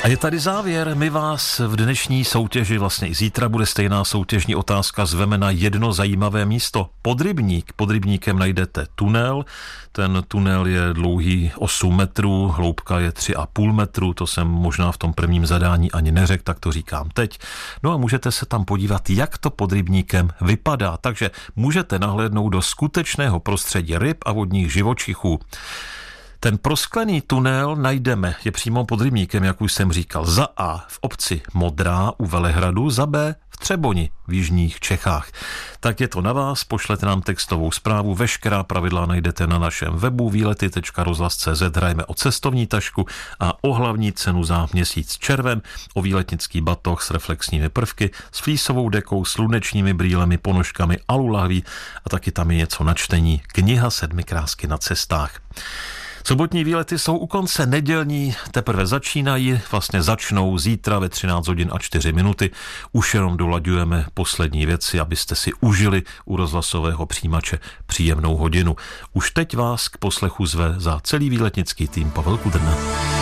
A je tady závěr. My vás v dnešní soutěži, vlastně i zítra bude stejná soutěžní otázka, zveme na jedno zajímavé místo. Podrybník. Pod rybníkem najdete tunel. Ten tunel je dlouhý 8 metrů, hloubka je 3,5 metru. To jsem možná v tom prvním zadání ani neřekl, tak to říkám teď. No a můžete se tam podívat, jak to pod rybníkem vypadá. Takže můžete nahlédnout do skutečného prostředí ryb a vodních živočichů. Ten prosklený tunel najdeme, je přímo pod rybníkem, jak už jsem říkal, za A v obci Modrá u Velehradu, za B v Třeboni v jižních Čechách. Tak je to na vás, pošlete nám textovou zprávu, veškerá pravidla najdete na našem webu výlety.rozhlas.cz, hrajeme o cestovní tašku a o hlavní cenu za měsíc červen, o výletnický batoh s reflexními prvky, s flísovou dekou, slunečními brýlemi, ponožkami, alulahví a taky tam je něco na čtení, kniha 7 krásky na cestách. Sobotní výlety jsou u konce, nedělní teprve začínají, vlastně začnou zítra ve 13 hodin a 4 minuty. Už jenom dolaďujeme poslední věci, abyste si užili u rozhlasového přijímače příjemnou hodinu. Už teď vás k poslechu zve za celý výletnický tým Pavel Kudrna.